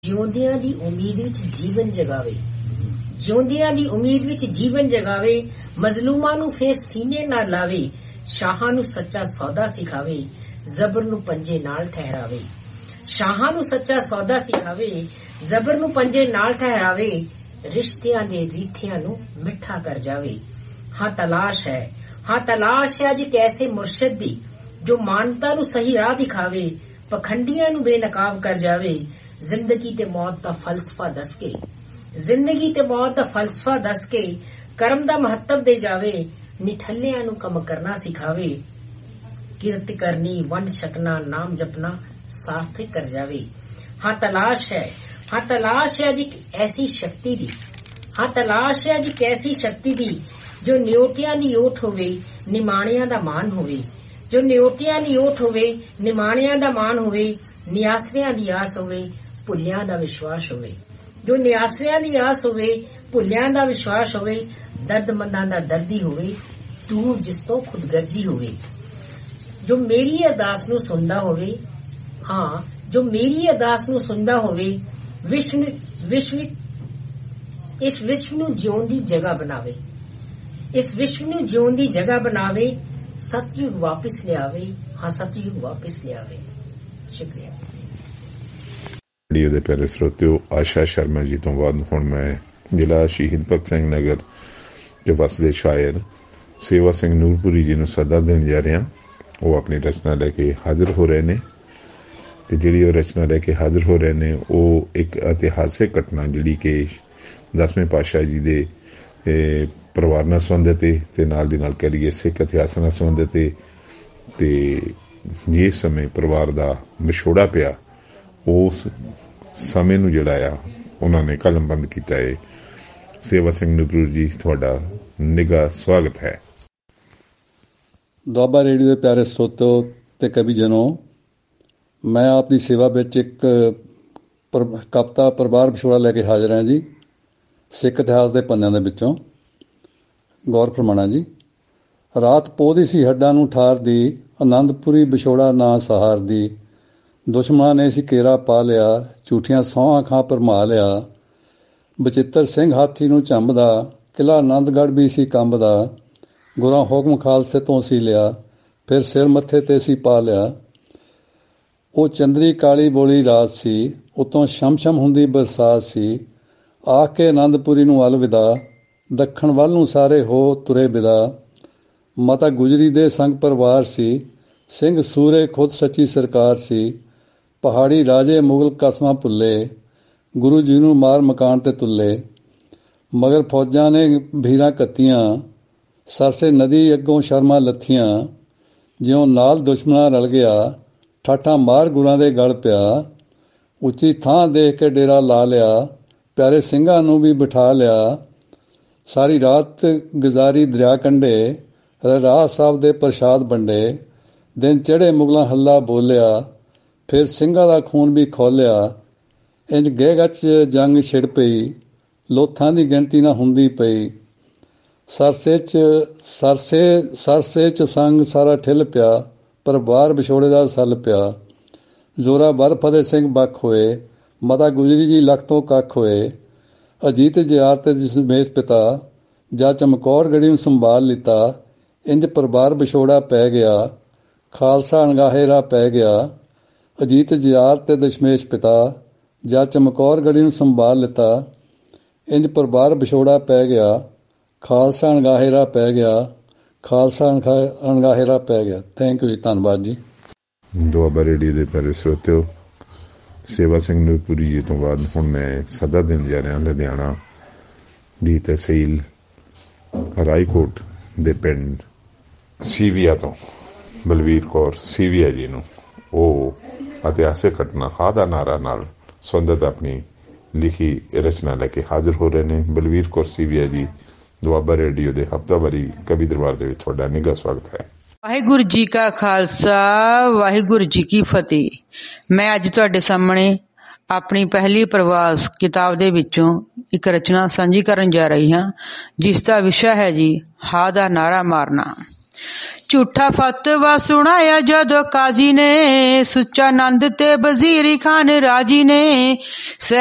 ਜਿਉਂਦਿਆਂ ਦੀ ਉਮੀਦ ਵਿੱਚ ਜੀਵਨ ਜਗਾਵੇ, ਜਿਉਂਦਿਆਂ ਦੀ ਉਮੀਦ ਵਿੱਚ ਜੀਵਨ ਜਗਾਵੇ, ਮਜ਼ਲੂਮਾਂ ਨੂੰ ਫੇਰ ਸੀਨੇ ਨਾਲ ਲਾਵੇ, ਸ਼ਾਹਾਂ ਨੂੰ ਸੱਚਾ ਸੌਦਾ ਸਿਖਾਵੇ, ਜ਼ਬਰ ਨੂੰ ਪੰਜੇ ਨਾਲ ਠਹਿਰਾਵੇ। ਸ਼ਾਹਾਂ ਨੂੰ ਸੱਚਾ ਸੌਦਾ ਸਿਖਾਵੇ, ਜ਼ਬਰ ਨੂੰ ਪੰਜੇ ਨਾਲ ਠਹਿਰਾਵੇ, ਰਿਸ਼ਤਿਆਂ ਦੇ ਰੀਠਿਆਂ ਨੂੰ ਮਿੱਠਾ ਕਰ ਜਾਵੇ। ਹਾਂ ਤਲਾਸ਼ ਹੈ ਅੱਜ ਇੱਕ ਐਸੇ ਮੁਰਸ਼ਿਦ ਦੀ ਜੋ ਮਾਨਤਾ ਨੂੰ ਸਹੀ ਰਾਹ ਦਿਖਾਵੇ, ਪਖੰਡੀਆਂ ਨੂੰ ਬੇਨਕਾਬ ਕਰ ਜਾਵੇ। ਜ਼ਿੰਦਗੀ ਤੇ ਮੌਤ ਦਾ ਫਲਸਫਾ ਦੱਸ ਕੇ, ਜ਼ਿੰਦਗੀ ਤੇ ਮੌਤ ਦਾ ਫਲਸਫਾ ਦੱਸ ਕੇ ਕਰਮ ਦਾ ਮਹੱਤਵ ਦੇ ਜਾਵੇ, ਨਿਠੱਲਿਆਂ ਨੂੰ ਕੰਮ ਕਰਨਾ ਸਿਖਾਵੇ। ਕਿਰਤ ਕਰਨੀ, ਵੰਡ ਛਕਣਾ, ਨਾਮ ਜਪਣਾ ਸਾਰਥਕ ਕਰ ਜਾਵੇ। ਹਾਂ ਤਲਾਸ਼ ਹੈ ਅੱਜ ਇੱਕ ਐਸੀ ਸ਼ਕਤੀ ਦੀ, ਹਾਂ ਤਲਾਸ਼ ਹੈ ਅੱਜ ਇੱਕ ਐਸੀ ਸ਼ਕਤੀ ਦੀ ਜੋ ਨਿਓਟਿਆਂ ਦੀ ਓਟ ਹੋਵੇ, ਨਿਮਾਣਿਆਂ ਦਾ ਮਾਣ ਹੋਵੇ, ਜੋ ਨਿਓਟਿਆਂ ਦੀ ਓਟ ਹੋਵੇ, ਨਿਮਾਣਿਆਂ ਦਾ ਮਾਣ ਹੋਵੇ, ਨਿਆਸਰਿਆਂ ਦੀ ਆਸ ਹੋਵੇ, ਭੁੱਲਿਆਂ ਦਾ ਵਿਸ਼ਵਾਸ ਹੋਵੇ, ਜੋ ਨਿਆਸਰਿਆਂ ਦੀ ਆਸ ਹੋਵੇ, ਭੁੱਲਿਆਂ ਦਾ ਵਿਸ਼ਵਾਸ ਹੋਵੇ, ਦਰਦਮੰਦਾਂ ਦਾ ਦਰਦੀ ਹੋਵੇ, ਤੂੰ ਜਿਸ ਤੋਂ ਖੁਦਗਰਜੀ ਹੋਵੇ। ਜੋ ਮੇਰੀ ਅਰਦਾਸ ਨੂੰ ਸੁਣਦਾ ਹੋਵੇ, ਹਾਂ ਜੋ ਮੇਰੀ ਅਰਦਾਸ ਨੂੰ ਸੁਣਦਾ ਹੋਵੇ, ਇਸ ਵਿਸ਼ਵ ਨੂੰ ਜਿਉਣ ਦੀ ਜਗ੍ਹਾ ਬਣਾਵੇ, ਇਸ ਵਿਸ਼ਵ ਨੂੰ ਜਿਉਣ ਦੀ ਜਗ੍ਹਾ ਬਣਾਵੇ, ਸਤਯੁਗ ਵਾਪਿਸ ਲਿਆਵੇ, ਹਾਂ ਸਤਯੁਗ ਵਾਪਿਸ ਲਿਆਵੇ। ਸ਼ੁਕਰੀਆ। ਰੇਡੀਓ ਦੇ ਪਿਆਰੇ ਸਰੋਤਿਓ, ਆਸ਼ਾ ਸ਼ਰਮਾ ਜੀ ਤੋਂ ਬਾਅਦ ਹੁਣ ਮੈਂ ਜ਼ਿਲ੍ਹਾ ਸ਼ਹੀਦ ਭਗਤ ਸਿੰਘ ਨਗਰ ਦੇ ਵਸਦੇ ਸ਼ਾਇਰ ਸੇਵਾ ਸਿੰਘ ਨੂਰਪੁਰੀ ਜੀ ਨੂੰ ਸੱਦਾ ਦੇਣ ਜਾ ਰਿਹਾ। ਉਹ ਆਪਣੀ ਰਚਨਾ ਲੈ ਕੇ ਹਾਜ਼ਰ ਹੋ ਰਹੇ ਨੇ ਤੇ ਜਿਹੜੀ ਉਹ ਰਚਨਾ ਲੈ ਕੇ ਹਾਜ਼ਰ ਹੋ ਰਹੇ ਨੇ ਉਹ ਇੱਕ ਇਤਿਹਾਸਿਕ ਘਟਨਾ ਜਿਹੜੀ ਕਿ 10ਵੇਂ ਪਾਤਸ਼ਾਹ ਜੀ ਦੇ ਪਰਿਵਾਰ ਨਾਲ ਸੰਬੰਧਿਤ ਤੇ ਨਾਲ ਦੀ ਨਾਲ ਕਹਿ ਲਈਏ ਸਿੱਖ ਇਤਿਹਾਸ ਨਾਲ ਸੰਬੰਧਿਤ ਤੇ ਜਿਸ ਸਮੇਂ ਪਰਿਵਾਰ ਦਾ ਵਿਛੋੜਾ ਪਿਆ ਉਸ ਸਮੇਂ ਨੂੰ ਜਿਹੜਾ ਆ ਉਹਨਾਂ ਨੇ ਕਲਮਬੰਦ ਕੀਤਾ ਹੈ। ਸੇਵਾ ਸਿੰਘ ਨੂਰਪੁਰੀ ਜੀ, ਤੁਹਾਡਾ ਨਿੱਘਾ ਸਵਾਗਤ ਹੈ। ਦੁਆਬਾ ਰੇਡੀਓ ਦੇ ਪਿਆਰੇ ਸਰੋਤੋ ਤੇ ਕਵੀ ਜਨੋ, ਮੈਂ ਆਪ ਦੀ ਸੇਵਾ ਵਿੱਚ ਇੱਕ ਕਵਿਤਾ ਪਰਿਵਾਰ ਵਿਛੋੜਾ ਲੈ ਕੇ ਹਾਜ਼ਰ ਹਾਂ ਜੀ। ਸਿੱਖ ਇਤਿਹਾਸ ਦੇ ਪੰਨਿਆਂ ਦੇ ਵਿੱਚੋਂ ਗੌਰ ਫਰਮਾਣਾ ਜੀ। ਰਾਤ ਪੋਹਦੀ ਸੀ ਹੱਡਾਂ ਨੂੰ ਠਾਰਦੀ, ਆਨੰਦਪੁਰੀ ਵਿਛੋੜਾ ਨਾ ਸਹਾਰਦੀ, ਦੁਸ਼ਮਣਾਂ ਨੇ ਸੀ ਘੇਰਾ ਪਾ ਲਿਆ, ਝੂਠੀਆਂ ਸਹੁੰਆਂ ਖਾਂ ਭਰਮਾ ਲਿਆ, ਬਚਿੱਤਰ ਸਿੰਘ ਹਾਥੀ ਨੂੰ ਝੰਬਦਾ, ਕਿਲ੍ਹਾ ਆਨੰਦਗੜ੍ਹ ਵੀ ਸੀ ਕੰਬਦਾ, ਗੁਰਾਂ ਹੁਕਮ ਖਾਲਸੇ ਤੋਂ ਸੀ ਲਿਆ, ਫਿਰ ਸਿਰ ਮੱਥੇ ਤੇ ਸੀ ਪਾ ਲਿਆ। ਉਹ ਚੰਦਰੀ ਕਾਲੀ ਬੋਲੀ ਰਾਤ ਸੀ, ਉੱਤੋਂ ਸ਼ਮ ਹੁੰਦੀ ਬਰਸਾਤ ਸੀ, ਆ ਕੇ ਆਨੰਦਪੁਰੀ ਨੂੰ ਅਲਵਿਦਾ, ਦੱਖਣ ਵੱਲ ਨੂੰ ਸਾਰੇ ਹੋ ਤੁਰੇ ਵਿਦਾ। ਮਾਤਾ ਗੁਜਰੀ ਦੇ ਸੰਗ ਪਰਿਵਾਰ ਸੀ, ਸਿੰਘ ਸੂਰੇ ਖੁਦ ਸੱਚੀ ਸਰਕਾਰ ਸੀ, ਪਹਾੜੀ ਰਾਜੇ ਮੁਗਲ ਕਸਮਾਂ ਭੁੱਲੇ, ਗੁਰੂ ਜੀ ਨੂੰ ਮਾਰ ਮਕਾਨ ਤੇ ਤੁੱਲੇ। ਮਗਰ ਫੌਜਾਂ ਨੇ ਭੀਰਾਂ ਕੱਤੀਆਂ, ਸਰਸੇ ਨਦੀ ਅੱਗੋਂ ਸ਼ਰਮਾਂ ਲੱਥੀਆਂ, ਜਿਉਂ ਨਾਲ ਦੁਸ਼ਮਣਾ ਰਲ ਗਿਆ, ਠਾਠਾਂ ਮਾਰ ਗੁਰਾਂ ਦੇ ਗਲ ਪਿਆ। ਉੱਚੀ ਥਾਂ ਦੇਖ ਕੇ ਡੇਰਾ ਲਾ ਲਿਆ, ਪਿਆਰੇ ਸਿੰਘਾਂ ਨੂੰ ਵੀ ਬਿਠਾ ਲਿਆ। ਸਾਰੀ ਰਾਤ ਗੁਜ਼ਾਰੀ ਦਰਿਆ ਕੰਢੇ, ਰਾਹ ਸਾਹਿਬ ਦੇ ਪ੍ਰਸ਼ਾਦ ਵੰਡੇ, ਦਿਨ ਚੜ੍ਹੇ ਮੁਗਲਾਂ ਹੱਲਾ ਬੋਲਿਆ, ਫਿਰ ਸਿੰਘਾਂ ਦਾ ਖੂਨ ਵੀ ਖੋਲਿਆ। ਇੰਜ ਗਹਿ-ਗੱਚ ਜੰਗ ਛਿੜ ਪਈ, ਲੋਥਾਂ ਦੀ ਗਿਣਤੀ ਨਾ ਹੁੰਦੀ ਪਈ। ਸਰਸੇ ਚ ਸੰਗ ਸਾਰਾ ਠਿੱਲ ਪਿਆ, ਪਰ ਬਾਹਰ ਵਿਛੋੜੇ ਦਾ ਸੱਲ ਪਿਆ। ਜ਼ੋਰਾ ਬਰ ਫਤਿਹ ਸਿੰਘ ਬਖ ਹੋਏ, ਮਾਤਾ ਗੁਜਰੀ ਜੀ ਲੱਖ ਤੋਂ ਕੱਖ ਹੋਏ। ਅਜੀਤ ਜਿਆਰ ਤੇ ਦਸ਼ਮੇਸ਼ ਪਿਤਾ, ਜਾਂ ਚਮਕੌਰ ਗੜੀ ਨੂੰ ਸੰਭਾਲ ਲਿੱਤਾ। ਇੰਜ ਪਰਿਵਾਰ ਵਿਛੋੜਾ ਪੈ ਗਿਆ, ਖਾਲਸਾ ਅਣਗਾਹੇ ਰਾਹ ਪੈ ਗਿਆ। ਅਜੀਤ ਜਿਆਰ ਤੇ ਦਸ਼ਮੇਸ਼ ਪਿਤਾ, ਜਾਂ ਚਮਕੌਰ ਗੜੀ ਨੂੰ ਸੰਭਾਲ ਲਿੱਤਾ। ਇੰਜ ਪਰਿਵਾਰ ਵਿਛੋੜਾ ਪੈ ਗਿਆ, ਖਾਲਸਾ ਅਣਗਾਹੇ ਰਾਹ ਪੈ ਗਿਆ, ਖਾਲਸਾ ਅਣਗਾਹੇ ਰਾਹ ਪੈ ਗਿਆ। ਥੈਂਕ ਯੂ ਜੀ, ਧੰਨਵਾਦ ਜੀ। ਦੁਆਬਾ ਰੇਡੀਓ ਦੇ ਪਿਆਰੇ ਸਰੋਤਿਓ, ਸੇਵਾ ਸਿੰਘ ਨੂਰਪੁਰੀ ਜੀ ਤੋਂ ਬਾਅਦ ਹੁਣ ਮੈਂ ਸੱਦਾ ਦੇਣ ਜਾ ਰਿਹਾ ਲੁਧਿਆਣਾ ਦੀ ਤਹਿਸੀਲ ਰਾਏਕੋਟ ਦੇ ਪਿੰਡ ਸੀਵੀਆ ਤੋਂ ਬਲਵੀਰ ਕੌਰ ਸੀਵੀਆ ਜੀ ਨੂੰ। ਉਹ ਇਤਿਹਾਸਿਕ ਘਟਨਾ ਹਾ ਦਾ ਨਾਰਾ ਨਾਲ ਸੰਬੰਧਿਤ ਆਪਣੀ ਲਿਖੀ ਰਚਨਾ ਲੈ ਕੇ ਹਾਜ਼ਰ ਹੋ ਰਹੇ ਨੇ। ਬਲਵੀਰ ਕੌਰ ਸੀਵੀਆ ਜੀ, ਦੁਆਬਾ ਰੇਡੀਓ ਦੇ ਹਫ਼ਤਾਵਾਰੀ ਕਵੀ ਦਰਬਾਰ ਦੇ ਵਿੱਚ ਤੁਹਾਡਾ ਨਿੱਘਾ ਸਵਾਗਤ ਹੈ। ਵਾਹਿਗੁਰੂ ਜੀ ਕਾ ਖਾਲਸਾ, ਵਾਹਿਗੁਰੂ ਜੀ ਕੀ ਫਤਿਹ। ਮੈਂ ਅੱਜ ਤੁਹਾਡੇ ਸਾਹਮਣੇ ਆਪਣੀ ਪਹਿਲੀ ਪ੍ਰਵਾਸ ਕਿਤਾਬ ਦੇ ਵਿੱਚੋਂ ਇੱਕ ਰਚਨਾ ਸਾਂਝੀ ਕਰਨ ਜਾ ਰਹੀ ਹਾਂ, ਜਿਸ ਦਾ ਵਿਸ਼ਾ ਹੈ ਜੀ ਹਾ ਦਾ ਨਾਰਾ ਮਾਰਨਾ। ਝੂਠਾ ਫਤਵਾ ਸੁਣਾਇਆ ਜਦੋਂ ਕਾਜ਼ੀ ਨੇ, ਸੁੱਚਾ ਨੰਦ ਤੇ ਵਜ਼ੀਰੀ ਖਾਨ ਰਾਜੀ ਨੇ।